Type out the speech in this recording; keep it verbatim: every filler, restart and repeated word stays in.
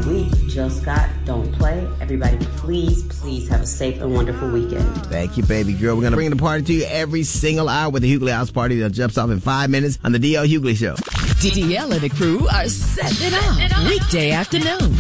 week. Jill Scott, Don't Play. Everybody, please, please have a safe and wonderful weekend. Thank you, baby girl. We're going to bring the party to you every single hour with the Hughley House Party that jumps off in five minutes on the D L Hughley Show. D L and the crew are setting it off weekday afternoon.